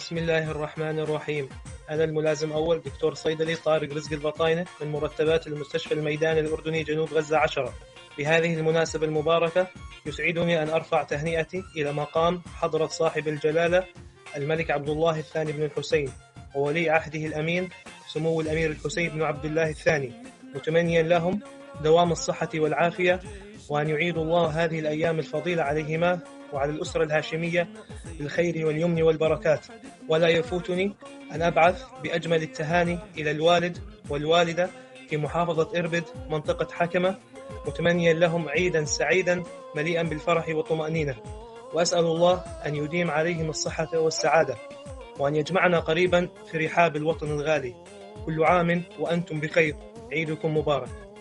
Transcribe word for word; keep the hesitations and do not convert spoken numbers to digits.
بسم الله الرحمن الرحيم. أنا الملازم أول دكتور صيدلي طارق رزق البطاينة من مرتبات المستشفى الميداني الأردني جنوب غزة عشرة. بهذه المناسبة المباركة يسعدني أن أرفع تهنئتي إلى مقام حضرة صاحب الجلالة الملك عبد الله الثاني بن الحسين وولي عهده الأمين سمو الأمير الحسين بن عبد الله الثاني، متمنيا لهم دوام الصحة والعافية، وأن يعيد الله هذه الأيام الفضيلة عليهما وعلى الأسرة الهاشمية بالخير واليمن والبركات. ولا يفوتني أن أبعث بأجمل التهاني إلى الوالد والوالدة في محافظة إربد منطقة حكمة، متمنيا لهم عيدا سعيدا مليئا بالفرح والطمأنينة، وأسأل الله أن يديم عليهم الصحة والسعادة، وأن يجمعنا قريبا في رحاب الوطن الغالي. كل عام وأنتم بخير، عيدكم مبارك.